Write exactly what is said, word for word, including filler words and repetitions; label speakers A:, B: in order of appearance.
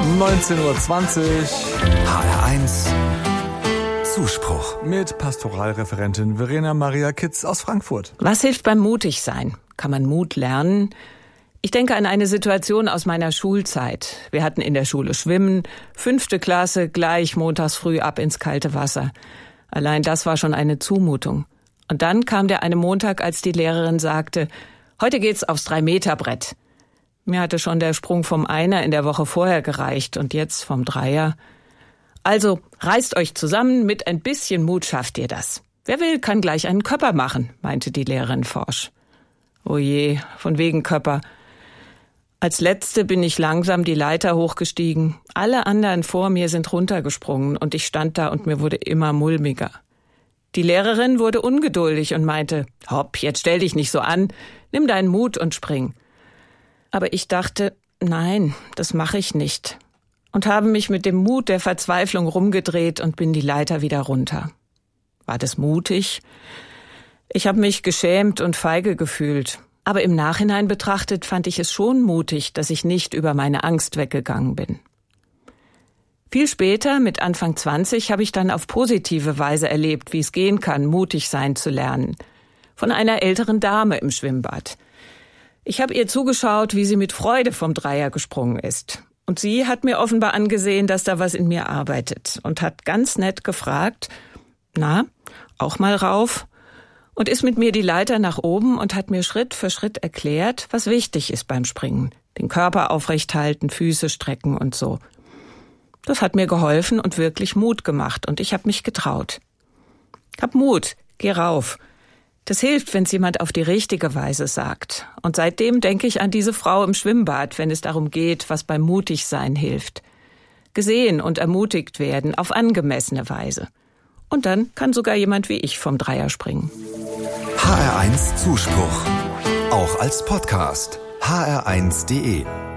A: neunzehn Uhr zwanzig.
B: H R eins Zuspruch.
A: Mit Pastoralreferentin Verena Maria Kitz aus Frankfurt.
C: Was hilft beim Mutigsein? Kann man Mut lernen? Ich denke an eine Situation aus meiner Schulzeit. Wir hatten in der Schule Schwimmen, fünfte Klasse, gleich montags früh ab ins kalte Wasser. Allein das war schon eine Zumutung. Und dann kam der eine Montag, als die Lehrerin sagte, heute geht's aufs Drei-Meter-Brett. Mir hatte schon der Sprung vom Einer in der Woche vorher gereicht und jetzt vom Dreier. Also, reißt euch zusammen, mit ein bisschen Mut schafft ihr das. Wer will, kann gleich einen Köpper machen, meinte die Lehrerin forsch. Oh je, von wegen Köpper. Als Letzte bin ich langsam die Leiter hochgestiegen. Alle anderen vor mir sind runtergesprungen und ich stand da und mir wurde immer mulmiger. Die Lehrerin wurde ungeduldig und meinte, hopp, jetzt stell dich nicht so an, nimm deinen Mut und spring. Aber ich dachte, nein, das mache ich nicht. Und habe mich mit dem Mut der Verzweiflung rumgedreht und bin die Leiter wieder runter. War das mutig? Ich habe mich geschämt und feige gefühlt. Aber im Nachhinein betrachtet fand ich es schon mutig, dass ich nicht über meine Angst weggegangen bin. Viel später, mit Anfang zwanzig, habe ich dann auf positive Weise erlebt, wie es gehen kann, mutig sein zu lernen. Von einer älteren Dame im Schwimmbad. Ich habe ihr zugeschaut, wie sie mit Freude vom Dreier gesprungen ist. Und sie hat mir offenbar angesehen, dass da was in mir arbeitet und hat ganz nett gefragt, na, auch mal rauf? Und ist mit mir die Leiter nach oben und hat mir Schritt für Schritt erklärt, was wichtig ist beim Springen. Den Körper aufrecht halten, Füße strecken und so. Das hat mir geholfen und wirklich Mut gemacht und ich habe mich getraut. Hab Mut, geh rauf. Das hilft, wenn es jemand auf die richtige Weise sagt. Und seitdem denke ich an diese Frau im Schwimmbad, wenn es darum geht, was beim Mutigsein hilft. Gesehen und ermutigt werden auf angemessene Weise. Und dann kann sogar jemand wie ich vom Dreier springen.
B: H R eins Zuspruch. Auch als Podcast. H R eins punkt de